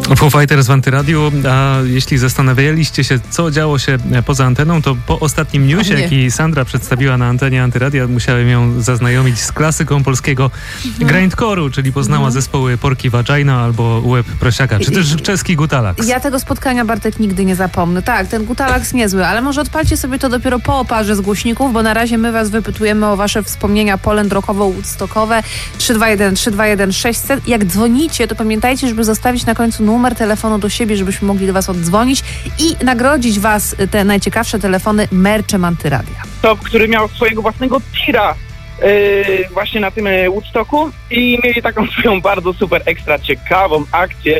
Foo Fighters w Antyradiu, a jeśli zastanawialiście się, co działo się poza anteną, to po ostatnim newsie, jaki Sandra przedstawiła na antenie Antyradia, musiałem ją zaznajomić z klasyką polskiego grindcore'u, czyli poznała zespoły Porky Vagina albo Łeb Prosiaka, czy też czeski Gutalax. Ja tego spotkania, Bartek, nigdy nie zapomnę. Tak, ten Gutalax niezły, ale może odpalcie sobie to dopiero po oparze z głośników, bo na razie my was wypytujemy o wasze wspomnienia polendrockowo-woodstockowe 321 600. Jak dzwonicie, to pamiętajcie, żeby zostawić na końcu numer telefonu do siebie, żebyśmy mogli do was oddzwonić i nagrodzić was te najciekawsze telefony merchem Antyradia. Top, który miał swojego własnego tira właśnie na tym Woodstocku i mieli taką swoją bardzo super ekstra ciekawą akcję.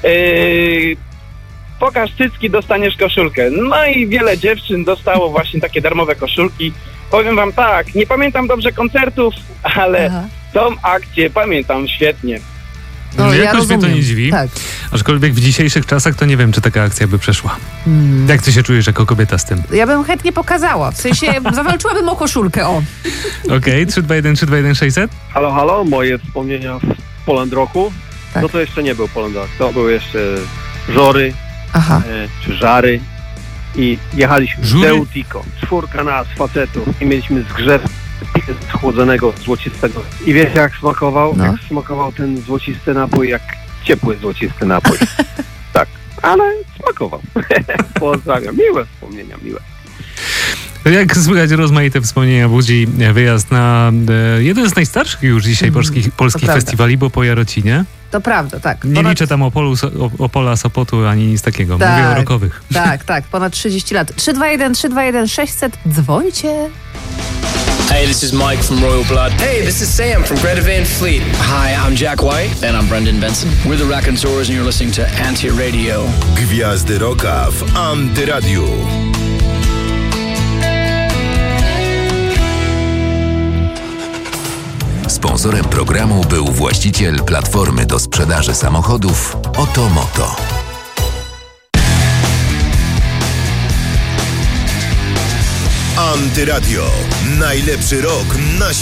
Pokaż cycki, dostaniesz koszulkę. No i wiele dziewczyn dostało właśnie takie darmowe koszulki. Powiem wam tak, nie pamiętam dobrze koncertów, ale tą akcję pamiętam świetnie. No, jakoś mnie to nie dziwi, aczkolwiek w dzisiejszych czasach to nie wiem, czy taka akcja by przeszła. Jak ty się czujesz jako kobieta z tym? Ja bym chętnie pokazała, w sensie zawalczyłabym o koszulkę, o. Okej, 321 600? Halo, moje wspomnienia z Poland Rocku. Tak. No to jeszcze nie był Poland Rock, to były jeszcze Żory, czy Żary i jechaliśmy z Deutico, 4 nas facetów i mieliśmy zgrzew schłodzonego, złocistego. I wiecie jak smakował? No. Jak smakował ten złocisty napój, jak ciepły złocisty napój. Tak, ale smakował. Pozdrawiam. Miłe wspomnienia, miłe. Jak słychać, rozmaite wspomnienia budzi wyjazd na jeden z najstarszych już dzisiaj polskich festiwali, bo po Jarocinie. To prawda, tak. Nie liczę tam Opola, Sopotu, ani nic takiego. Tak, mówię o rockowych. Tak, ponad 30 lat. 321 600, dzwońcie. Hey, this is Mike from Royal Blood. Hey, this is Sam from Greta Van Fleet. Hi, I'm Jack White. And I'm Brendan Benson. We're the Raconteurs and you're listening to Anti-Radio. Gwiazdy rocka w Antyradiu. Sponsorem programu był właściciel platformy do sprzedaży samochodów Otomoto. Antyradio. Najlepszy rok na świecie.